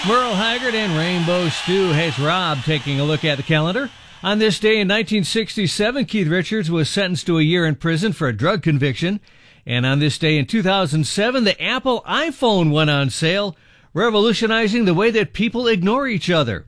Merle Haggard and Rainbow Stew. Hey, it's Rob taking a look at the calendar. On this day in 1967, Keith Richards was sentenced to a year in prison for a drug conviction. And on this day in 2007, the Apple iPhone went on sale, revolutionizing the way that people ignore each other.